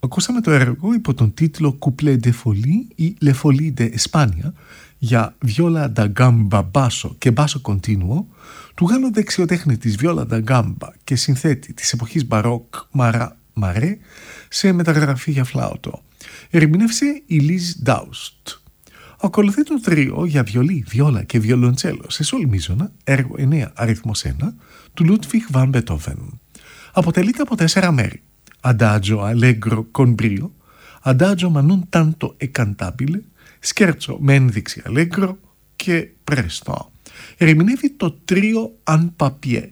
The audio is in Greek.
Ακούσαμε το έργο υπό τον τίτλο Couplet de Folie ή Le Folie de España για βιόλα da gamba basso και basso continuo του Γάλλου δεξιοτέχνητης Βιόλα da gamba και συνθέτη της εποχής μπαρόκ Μαρά Μαρέ σε μεταγραφή για φλάουτο. Ερμηνεύσε η Liz Daust. Ακολουθεί το τρίο για βιολί, βιόλα και βιολοντσέλο σε σολ μίζωνα, έργο 9 αριθμός 1 του Ludwig van Beethoven. Αποτελείται από 4 μέρη. Adagio allegro con brio, adagio ma non tanto e cantabile, scherzo με ένδειξη allegro και presto. Ερμηνεύει το τρίο αν papier